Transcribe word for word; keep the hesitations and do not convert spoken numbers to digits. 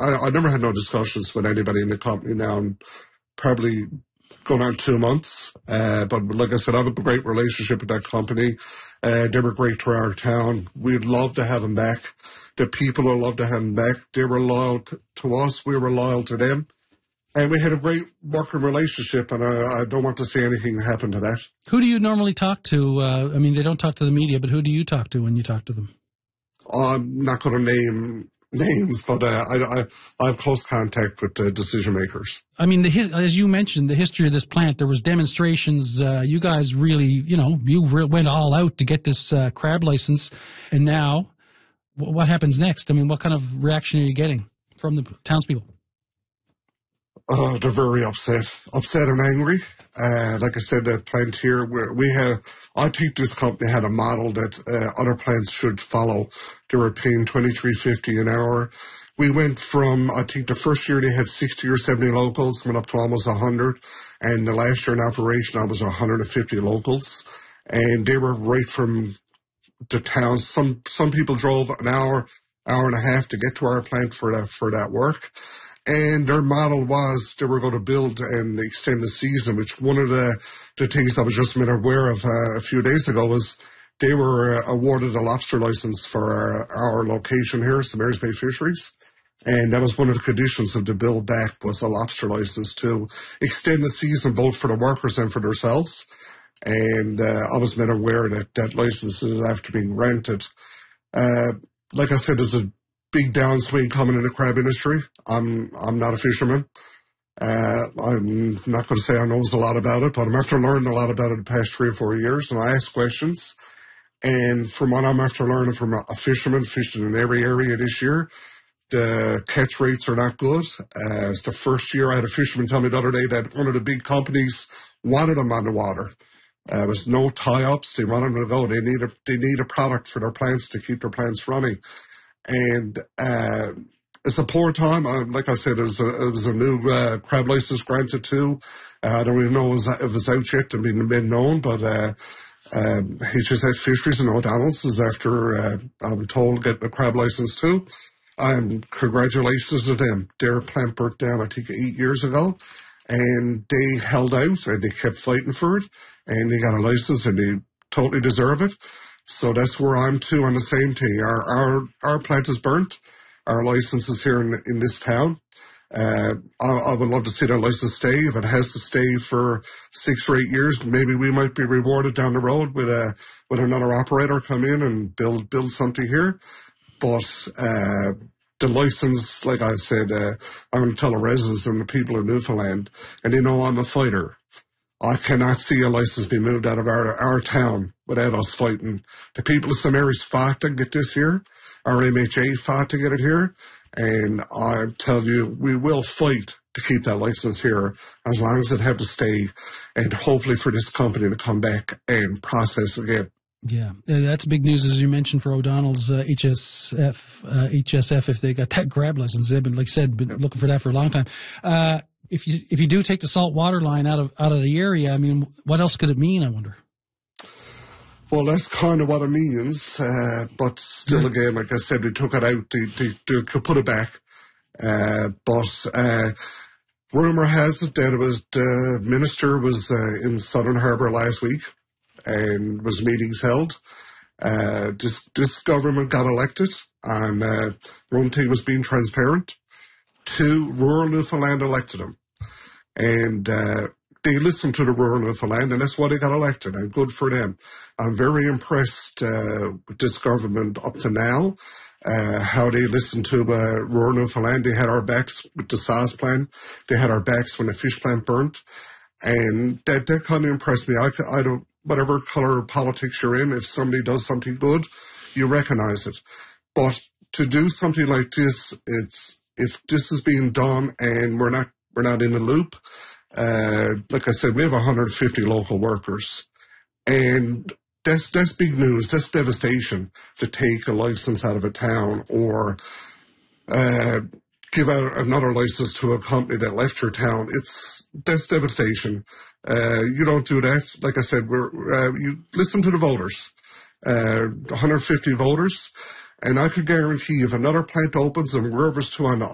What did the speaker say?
I, I never had no discussions with anybody in the company now, and probably going on two months. Uh, but like I said, I have a great relationship with that company. Uh, they were great to our town. We'd love to have them back. The people would love to have them back. They were loyal to, to us. We were loyal to them. And we had a great working relationship, and I, I don't want to see anything happen to that. Who do you normally talk to? Uh, I mean, they don't talk to the media, but who do you talk to when you talk to them? I'm not going to name names, but uh, I, I, I have close contact with the decision makers. I mean, the his, as you mentioned, the history of this plant, there was demonstrations. Uh, you guys really, you know, you re- went all out to get this uh, crab license, and now w- what happens next? I mean, what kind of reaction are you getting from the townspeople? Uh, they're very upset, upset and angry. Uh, like I said, the plant here, we, we have, I think this company had a model that uh, other plants should follow. They were paying twenty-three fifty an hour. We went from, I think the first year they had sixty or seventy locals, went up to almost one hundred. And the last year in operation, I was one hundred fifty locals. And they were right from the town. Some, some people drove an hour, hour and a half to get to our plant for that, for that work. And their model was they were going to build and extend the season, which one of the, the things I was just made aware of uh, a few days ago was they were uh, awarded a lobster license for our, our location here, Saint Mary's Bay Fisheries. And that was one of the conditions of the build back was a lobster license to extend the season both for the workers and for themselves. And uh, I was made aware that that license is after being granted. Uh, like I said, there's a big downswing coming in the crab industry. I'm I'm not a fisherman. Uh, I'm not going to say I know a lot about it, but I'm after learning a lot about it the past three or four years, and I ask questions. And from what I'm after learning from a, a fisherman fishing in every area this year, the catch rates are not good. Uh, it's the first year I had a fisherman tell me the other day that one of the big companies wanted them on the water. Uh, there was no tie-ups. They wanted them to go. They need a, they need a product for their plants to keep their plants running. And uh, it's a poor time. Uh, like I said, it was a, it was a new uh, crab license granted too. Uh, I don't even know if it's out yet and been, been known, but uh, um, H S F Fisheries and O'Donnell's is after, uh, I'm told, getting a crab license too. Um, congratulations to them. Their plant burnt down, I think, eight years ago, and they held out and they kept fighting for it, and they got a license and they totally deserve it. So that's where I'm too on the same thing. Our our our plant is burnt. Our license is here in in this town. Uh, I, I would love to see that license stay. If it has to stay for six or eight years, maybe we might be rewarded down the road with a with another operator come in and build build something here. But uh, the license, like I said, uh, I'm going to tell the residents and the people of Newfoundland, and they know I'm a fighter. I cannot see a license be moved out of our our town without us fighting. The people of Saint Mary's fought to get this here. Our M H A fought to get it here. And I tell you, we will fight to keep that license here as long as it have to stay, and hopefully for this company to come back and process again. Yeah, that's big news, as you mentioned, for O'Donnell's uh, H S F, uh, H S F, if they got that crab license. They've been, like I said, been looking for that for a long time. Uh, If you if you do take the salt water line out of out of the area, I mean, what else could it mean, I wonder? Well, that's kind of what it means. Uh, but still, yeah. Again, like I said, they took it out. They, they, they could put it back. Uh, but uh, rumor has it that it was the minister was uh, in Southern Harbour last week and was meetings held. Uh, this this government got elected, and uh, one thing was being transparent. Two, rural Newfoundland elected him. And uh, they listened to the rural Newfoundland, and that's why they got elected, and good for them. I'm very impressed uh, with this government up to now, uh, how they listened to uh, rural Newfoundland. They had our backs with the S A S plan. They had our backs when the fish plant burnt. And that, that kind of impressed me. I, I don't, whatever color of politics you're in, if somebody does something good, you recognize it. But to do something like this, it's, if this is being done and we're not we're not in the loop, uh, like I said, we have one hundred fifty local workers, and that's that's big news. That's devastation to take a license out of a town or uh, give out another license to a company that left your town. It's that's devastation. Uh, you don't do that. Like I said, we're uh, you listen to the voters, uh, one hundred fifty voters. And I could guarantee if another plant opens and wherever's two on the